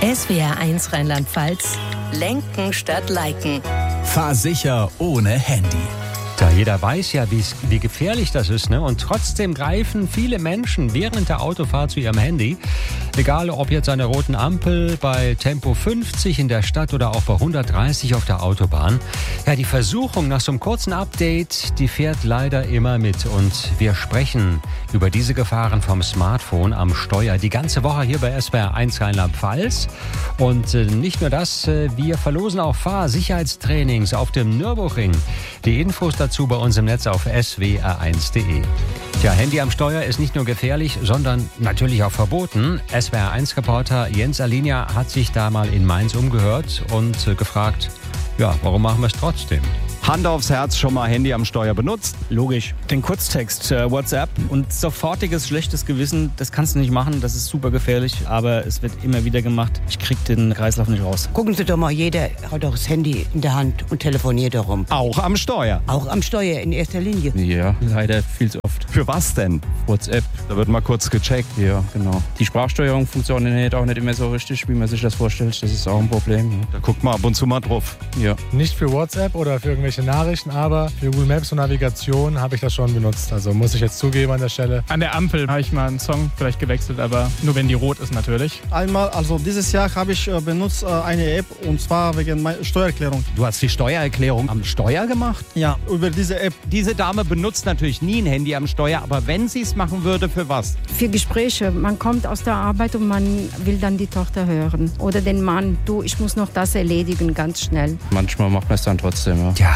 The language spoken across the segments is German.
SWR1 Rheinland-Pfalz. Lenken statt Liken. Fahr sicher ohne Handy. Ja, jeder weiß ja, wie gefährlich das ist, ne? Und trotzdem greifen viele Menschen während der Autofahrt zu ihrem Handy. Egal, ob jetzt an der roten Ampel, bei Tempo 50 in der Stadt oder auch bei 130 auf der Autobahn. Ja, die Versuchung nach so einem kurzen Update, die fährt leider immer mit. Und wir sprechen über diese Gefahren vom Smartphone am Steuer die ganze Woche hier bei SWR1 Rheinland-Pfalz. Und nicht nur das, wir verlosen auch Fahrsicherheitstrainings auf dem Nürburgring. Die Infos dazu bei uns im Netz auf swr1.de. Tja, Handy am Steuer ist nicht nur gefährlich, sondern natürlich auch verboten. SWR1-Reporter Jens Alinia hat sich da mal in Mainz umgehört und gefragt, ja, warum machen wir es trotzdem? Hand aufs Herz, schon mal Handy am Steuer benutzt? Logisch. Den Kurztext, WhatsApp und sofortiges schlechtes Gewissen, das kannst du nicht machen, das ist super gefährlich, aber es wird immer wieder gemacht. Ich krieg den Kreislauf nicht raus. Gucken Sie doch mal, jeder hat doch das Handy in der Hand und telefoniert darum. Auch am Steuer? Auch am Steuer in erster Linie. Ja, leider viel zu oft. Für was denn? WhatsApp. Da wird mal kurz gecheckt. Ja, genau. Die Sprachsteuerung funktioniert auch nicht immer so richtig, wie man sich das vorstellt. Das ist auch ein Problem. Ja. Da guckt man ab und zu mal drauf. Ja. Nicht für WhatsApp oder für irgendwelche Nachrichten, aber für Google Maps und Navigation habe ich das schon benutzt. Also muss ich jetzt zugeben an der Stelle. An der Ampel habe ich mal einen Song vielleicht gewechselt, aber nur wenn die rot ist natürlich. Einmal, also dieses Jahr habe ich benutzt eine App und zwar wegen meiner Steuererklärung. Du hast die Steuererklärung am Steuer gemacht? Ja, über diese App. Diese Dame benutzt natürlich nie ein Handy am Steuer, aber wenn sie es machen würde, für was? Für Gespräche. Man kommt aus der Arbeit und man will dann die Tochter hören. Oder den Mann, du, ich muss noch das erledigen, ganz schnell. Manchmal macht man es dann trotzdem, ja. Ja,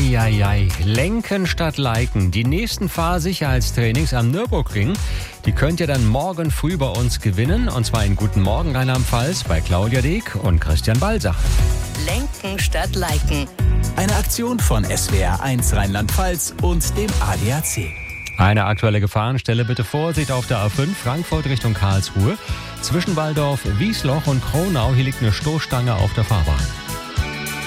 ei. Lenken statt Liken. Die nächsten Fahrsicherheitstrainings am Nürburgring, die könnt ihr dann morgen früh bei uns gewinnen. Und zwar in Guten Morgen Rheinland-Pfalz bei Claudia Deek und Christian Balsach. Lenken statt Liken. Eine Aktion von SWR1 Rheinland-Pfalz und dem ADAC. Eine aktuelle Gefahrenstelle, bitte Vorsicht auf der A5 Frankfurt Richtung Karlsruhe. Zwischen Walldorf, Wiesloch und Kronau, hier liegt eine Stoßstange auf der Fahrbahn.